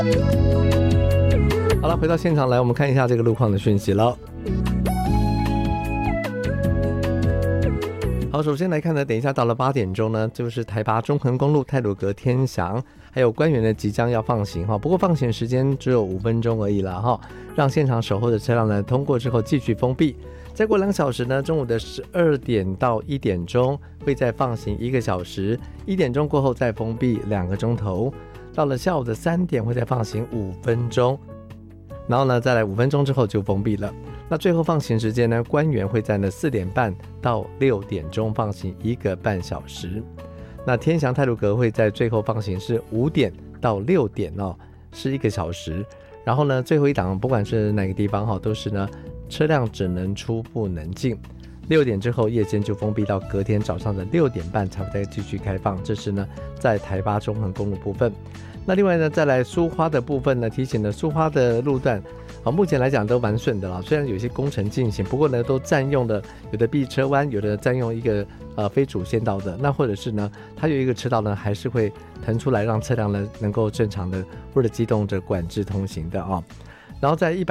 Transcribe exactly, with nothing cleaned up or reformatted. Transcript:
好了，回到现场来，我们看一下这个路况的讯息了。好，首先来看呢，等一下到了八点钟呢，就是台八中横公路太鲁阁天祥还有官员呢即将要放行哈，不过放行时间只有五分钟而已了哈，让现场守候的车辆呢通过之后继续封闭。再过两小时呢，中午的十二点到一点钟会再放行一个小时，一点钟过后再封闭两个钟头，到了下午的三点会再放行五分钟，然后呢再来五分钟之后就封闭了。那最后放行时间呢，官员会在呢四点半到六点钟放行一个半小时。那天祥太鲁阁会在最后放行是五点到六点哦，是一个小时。然后呢，最后一档不管是哪个地方哈，都是呢车辆只能出不能进。六点之后夜间就封闭到隔天早上的六点半才会再继续开放。这是呢在台八中横公路部分。那另外呢，再来苏花的部分呢，提醒了苏花的路段啊，目前来讲都蛮顺的啦，虽然有些工程进行，不过呢都占用了有的避车弯，有的占用一个呃非主线道的，那或者是呢它有一个车道呢还是会腾出来让车辆呢能够正常的或者机动着管制通行的啊。然后在一百